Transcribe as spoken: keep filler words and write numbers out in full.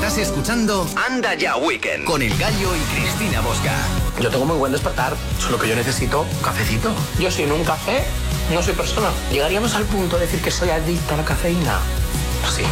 Estás escuchando Anda Ya Weekend con El Gallo y Cristina Bosca. Yo tengo muy buen despertar, solo que yo necesito un cafecito. Yo sin un café no soy persona. ¿Llegaríamos al punto de decir que soy adicto a la cafeína? Sí.